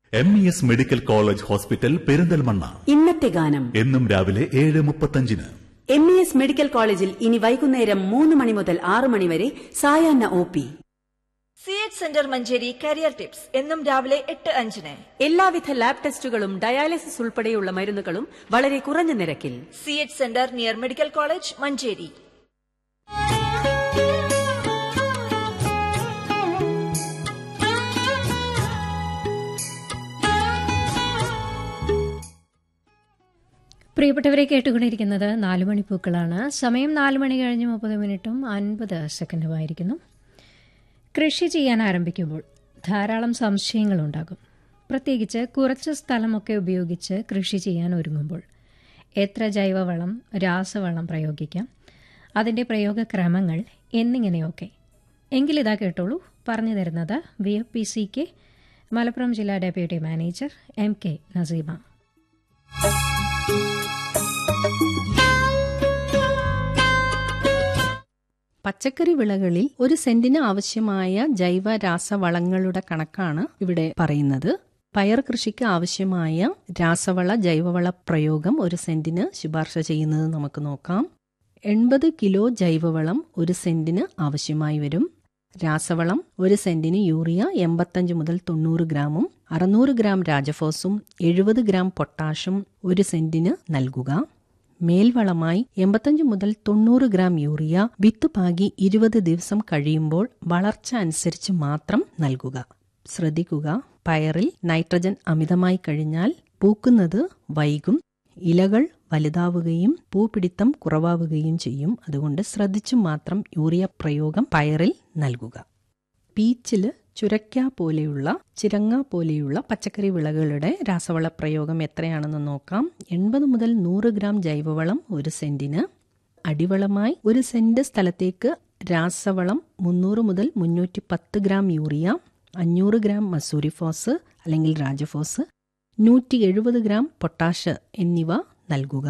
MES medical college hospital Perinthalmanna. ഇന്നത്തെ ഗാനം എന്നും രാവിലെ 7:35. MES മെഡിക്കൽ കോളേജിൽ ഇനി വൈകുന്നേരം 3 മണി മുതൽ 6 മണി വരെ സായാഹ്ന OP. CH centre Manjeri career tips എന്നും രാവിലെ 8:05. എല്ലാവിധ ലാബ് ടെസ്റ്റുകളും ഡയാലിസിസ് ഉൾപ്പെടെയുള്ള മരുന്നുകളും വളരെ കുറഞ്ഞ നിരക്കിൽ. CH centre near medical college Manjeri. പ്രിയപ്പെട്ടവരെ, കേട്ടുകൊണ്ടിരിക്കുന്നത് 4 മണിപ്പൂക്കളാണ്. സമയം 4 മണി കഴിഞ്ഞ് 30:50 കൃഷി ചെയ്യാൻ ആരംഭിക്കുമ്പോൾ ധാരാളം സംശയങ്ങളുണ്ടാകും. പ്രത്യേകിച്ച് കുറച്ച് സ്ഥലമൊക്കെ ഉപയോഗിച്ച് കൃഷി ചെയ്യാൻ ഒരുങ്ങുമ്പോൾ എത്ര ജൈവവളം, രാസവളം പ്രയോഗിക്കാം, അതിൻ്റെ പ്രയോഗക്രമങ്ങൾ എന്നിങ്ങനെയൊക്കെ. എങ്കിലിതാ കേട്ടോളൂ, പറഞ്ഞു തരുന്നത് VFPCK മലപ്പുറം ജില്ലാ ഡെപ്യൂട്ടി മാനേജർ MK നസീമ. പച്ചക്കറി വിളകളിൽ ഒരു സെന്റിന് ആവശ്യമായ ജൈവ രാസവളങ്ങളുടെ കണക്കാണ് ഇവിടെ പറയുന്നത്. പയർ കൃഷിക്ക് ആവശ്യമായ രാസവള ജൈവവള പ്രയോഗം ഒരു സെന്റിന് ശുപാർശ ചെയ്യുന്നത് നമുക്ക് നോക്കാം. 80 കിലോ ജൈവവളം ഒരു സെന്റിന് ആവശ്യമായി വരും. രാസവളം ഒരു സെന്റിന് യൂറിയ 85 മുതൽ 90 ഗ്രാമും 600 ഗ്രാം രാജഫോസും 70 ഗ്രാം പൊട്ടാഷും ഒരു സെന്റിന് നൽകുക. മേൽവളമായി 85 മുതൽ 90 ഗ്രാം യൂറിയ വിത്ത് പാകി 20 ദിവസം കഴിയുമ്പോൾ വളർച്ച അനുസരിച്ച് മാത്രം നൽകുക. ശ്രദ്ധിക്കുക, പയറിൽ നൈട്രജൻ അമിതമായി കഴിഞ്ഞാൽ പൂക്കുന്നത് വൈകും, ഇലകൾ വലുതാവുകയും പൂപിടിത്തം കുറവാവുകയും ചെയ്യും. അതുകൊണ്ട് ശ്രദ്ധിച്ചു മാത്രം യൂറിയ പ്രയോഗം പയറിൽ നൽകുക. പീച്ചില്, ചുരക്ക പോലെയുള്ള, ചിരങ്ങ പോലെയുള്ള പച്ചക്കറി വിളകളുടെ രാസവള പ്രയോഗം എത്രയാണെന്ന് നോക്കാം. 80 മുതൽ 100 ഗ്രാം ജൈവവളം ഒരു സെന്റിന്. അടിവളമായി ഒരു സെന്റ് സ്ഥലത്തേക്ക് രാസവളം 300 മുതൽ 310 ഗ്രാം യൂറിയ, 500 ഗ്രാം മസൂരിഫോസ് അല്ലെങ്കിൽ രാജഫോസ്, 170 ഗ്രാം പൊട്ടാഷ് എന്നിവ നൽകുക.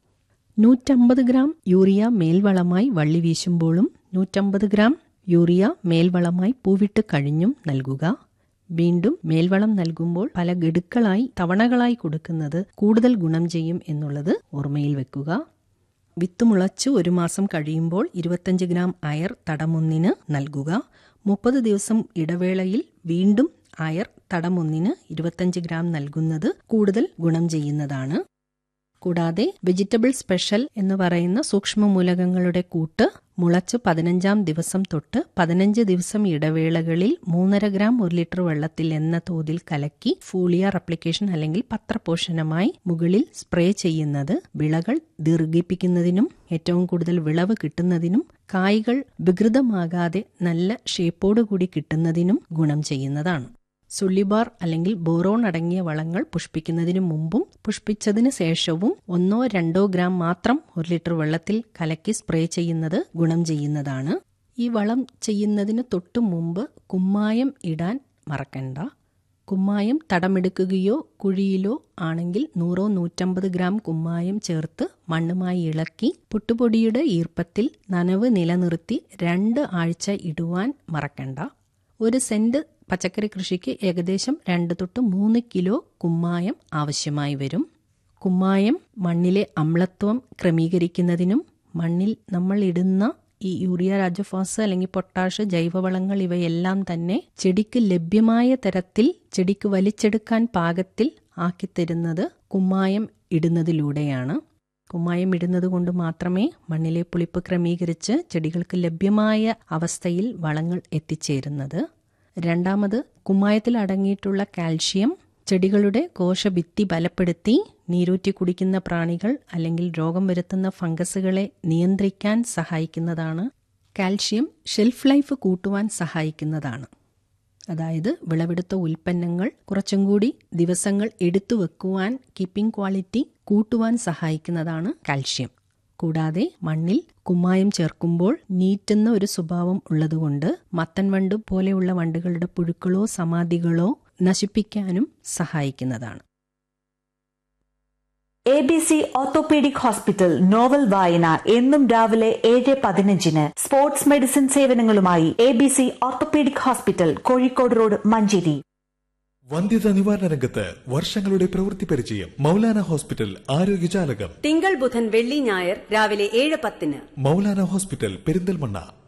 150 ഗ്രാം യൂറിയ മേൽവളമായി വള്ളി വീശുമ്പോഴും 150 ഗ്രാം യൂറിയ മേൽവളമായി പൂവിട്ട് കഴിഞ്ഞും നൽകുക. വീണ്ടും മേൽവളം നൽകുമ്പോൾ പല ഗഡുക്കളായി തവണകളായി കൊടുക്കുന്നത് കൂടുതൽ ഗുണം ചെയ്യും എന്നുള്ളത് ഓർമ്മയിൽ വെക്കുക. വിത്ത് മുളച്ചു 1 മാസം കഴിയുമ്പോൾ 25 ഗ്രാം അയർ തടമൊന്നിന് നൽകുക. 30 ദിവസം ഇടവേളയിൽ വീണ്ടും അയർ തടമൊന്നിന് 25 ഗ്രാം നൽകുന്നത് കൂടുതൽ ഗുണം ചെയ്യുന്നതാണ്. കൂടാതെ വെജിറ്റബിൾ സ്പെഷ്യൽ എന്ന് പറയുന്ന സൂക്ഷ്മമൂലകങ്ങളുടെ കൂട്ട് മുളച്ച് 15-ാം ദിവസം തൊട്ട് 15 ദിവസം ഇടവേളകളിൽ 3.5 ഗ്രാം 1 ലിറ്റർ വെള്ളത്തിൽ എന്ന തോതിൽ കലക്കി ഫോളിയർ അപ്ലിക്കേഷൻ അല്ലെങ്കിൽ പത്രപോഷണമായി മുകളിൽ സ്പ്രേ ചെയ്യുന്നത് വിളകൾ ദീർഘിപ്പിക്കുന്നതിനും ഏറ്റവും കൂടുതൽ വിളവ് കിട്ടുന്നതിനും കായ്കൾ വികൃതമാകാതെ നല്ല ഷേപ്പോടുകൂടി കിട്ടുന്നതിനും ഗുണം ചെയ്യുന്നതാണ്. സുള്ളിബാർ അല്ലെങ്കിൽ ബോറോൺ അടങ്ങിയ വളങ്ങൾ പുഷ്പിക്കുന്നതിനു മുമ്പും പുഷ്പിച്ചതിന് ശേഷവും 1-2 ഗ്രാം മാത്രം 1 ലിറ്റർ വെള്ളത്തിൽ കലക്കി സ്പ്രേ ചെയ്യുന്നത് ഗുണം ചെയ്യുന്നതാണ്. ഈ വളം ചെയ്യുന്നതിന് തൊട്ടു മുമ്പ് കുമ്മായം ഇടാൻ മറക്കണ്ട. കുമ്മായം തടമെടുക്കുകയോ കുഴിയിലോ ആണെങ്കിൽ 100-150 ഗ്രാം കുമ്മായം ചേർത്ത് മണ്ണുമായി ഇളക്കി പുട്ടുപൊടിയുടെ ഈർപ്പത്തിൽ നനവ് നിലനിർത്തി 2 ആഴ്ച ഇടുവാൻ മറക്കണ്ട. ഒരു സെന്റ് പച്ചക്കറി കൃഷിക്ക് ഏകദേശം 2-3 കിലോ കുമ്മായം ആവശ്യമായി വരും. കുമ്മായം മണ്ണിലെ അമ്ലത്വം ക്രമീകരിക്കുന്നതിനും മണ്ണിൽ നമ്മൾ ഇടുന്ന ഈ യൂറിയ, രാജഫോസ് അല്ലെങ്കിൽ പൊട്ടാഷ്, ജൈവവളങ്ങൾ ഇവയെല്ലാം തന്നെ ചെടിക്ക് ലഭ്യമായ തരത്തിൽ ചെടിക്ക് വലിച്ചെടുക്കാൻ പാകത്തിൽ ആക്കിത്തരുന്നത് കുമ്മായം ഇടുന്നതിലൂടെയാണ്. കുമ്മായം ഇടുന്നത് കൊണ്ട് മാത്രമേ മണ്ണിലെ പുളിപ്പ് ക്രമീകരിച്ച് ചെടികൾക്ക് ലഭ്യമായ അവസ്ഥയിൽ വളങ്ങൾ എത്തിച്ചേരുന്നത്. രണ്ടാമത്, കുമ്മായത്തിൽ അടങ്ങിയിട്ടുള്ള കാൽഷ്യം ചെടികളുടെ കോശഭിത്തി ബലപ്പെടുത്തി നീരൂറ്റി കുടിക്കുന്ന പ്രാണികൾ അല്ലെങ്കിൽ രോഗം വരുത്തുന്ന ഫംഗസുകളെ നിയന്ത്രിക്കാൻ സഹായിക്കുന്നതാണ്. കാൽഷ്യം ഷെൽഫ് ലൈഫ് കൂട്ടുവാൻ സഹായിക്കുന്നതാണ്. അതായത് വിളവെടുത്ത ഉൽപ്പന്നങ്ങൾ കുറച്ചും കൂടി ദിവസങ്ങൾ എടുത്തു വെക്കുവാൻ, കീപ്പിംഗ് ക്വാളിറ്റി കൂട്ടുവാൻ സഹായിക്കുന്നതാണ് കാൽഷ്യം. കൂടാതെ മണ്ണിൽ കുമ്മായം ചേർക്കുമ്പോൾ നീറ്റുന്ന ഒരു സ്വഭാവം ഉള്ളതുകൊണ്ട് മത്തൻ വണ്ട് പോലെയുള്ള വണ്ടുകളുടെ പുഴുക്കളോ സമാധികളോ നശിപ്പിക്കാനും സഹായിക്കുന്നതാണ്. ABC ഓർത്തോപീഡിക് ഹോസ്പിറ്റൽ നോവൽ വായന എന്നും രാവിലെ 7:15. Sports medicine സേവനങ്ങളുമായി ABC orthopaedic hospital, Kozhikode road, Manjeri. വന്ധ്യതാ നിവാരണ രംഗത്ത് വർഷങ്ങളുടെ പ്രവൃത്തി പരിചയം. മൗലാന ഹോസ്പിറ്റൽ ആരോഗ്യജാലകം. തിങ്കൾ ബുധൻ വെള്ളി ഞായർ രാവിലെ 7:10. മൗലാന ഹോസ്പിറ്റൽ പെരിന്തൽമണ്ണ.